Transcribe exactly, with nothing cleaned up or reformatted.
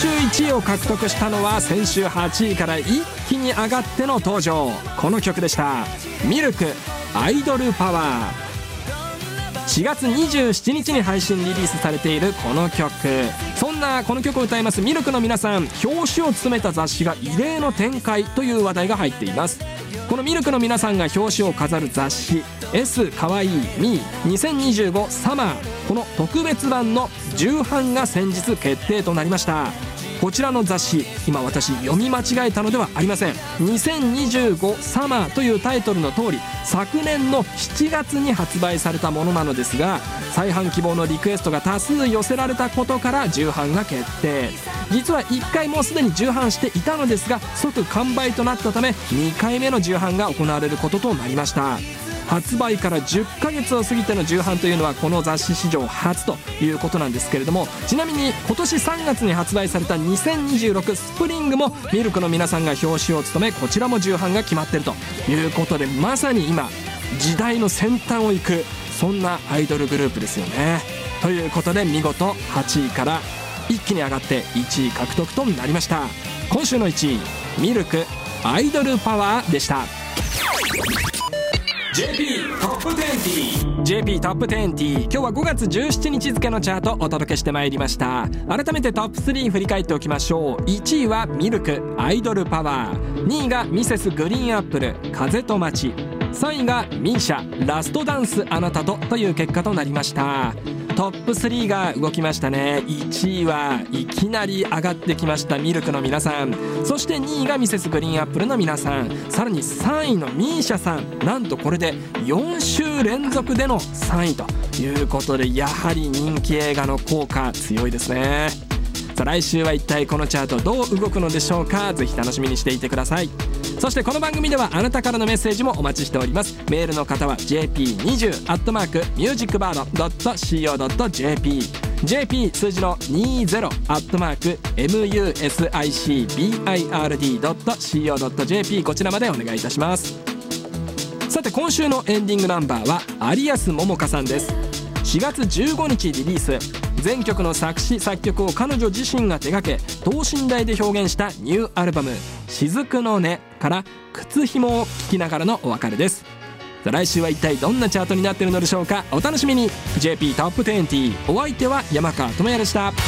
週いちいを獲得したのは先週はちいから一気に上がっての登場、この曲でした。ミルクアイドルパワー。しがつにじゅうしちにちに配信リリースされているこの曲、そんなこの曲を歌いますミルクの皆さん、表紙を務めた雑誌が異例の展開という話題が入っています。このミルクの皆さんが表紙を飾る雑誌 S かわいい ミーにせんにじゅうご サマー、この特別版の重版が先日決定となりました。こちらの雑誌、今私読み間違えたのではありません。にせんにじゅうごサマーというタイトルの通り、昨年のしちがつに発売されたものなのですが、再販希望のリクエストが多数寄せられたことから重版が決定。実はいっかいもうすでに重版していたのですが、即完売となったためにかいめの重版が行われることとなりました。発売からじゅっかげつを過ぎての重版というのはこの雑誌史上初ということなんですけれども、ちなみに今年さんがつに発売されたにせんにじゅうろくスプリングもミルクの皆さんが表紙を務め、こちらも重版が決まっているということで、まさに今時代の先端を行く、そんなアイドルグループですよね。ということで見事はちいから一気に上がっていちい獲得となりました。今週のいちい、ミルクアイドルパワーでした。ジェーピー トップにじゅう ジェーピー トップにじゅう、今日はごがつじゅうしちにち付のチャートをお届けしてまいりました。改めてトップスリー振り返っておきましょう。いちいはミルクアイドルパワー、にいがミセスグリーンアップル風と街、さんいがミーシャラストダンスあなたとという結果となりました。トップスリーが動きましたね。いちいはいきなり上がってきましたミルクの皆さん、そしてにいがミセスグリーンアップルの皆さん、さらにさんいのミーシャさん、なんとこれでよんしゅう連続でのさんいということで、やはり人気映画の効果強いですね。さあ来週は一体このチャートどう動くのでしょうか。ぜひ楽しみにしていてください。そしてこの番組ではあなたからのメッセージもお待ちしております。メールの方は ジェーピーにじゅう アットマークミュージックバード ドット シーオー ドット ジェーピー ジェーピー 数字のにじゅう アットマーク ミュージックバード ドット シーオー ドット ジェーピー こちらまでお願いいたします。さて今週のエンディングナンバーは有安桃香さんです。しがつじゅうごにちリリース、全曲の作詞作曲を彼女自身が手掛け等身大で表現したニューアルバム雫の音から靴紐を聴きながらのお別れです。さあ来週は一体どんなチャートになっているのでしょうか。お楽しみに。 ジェーピー トップにじゅう、お相手は山川智也でした。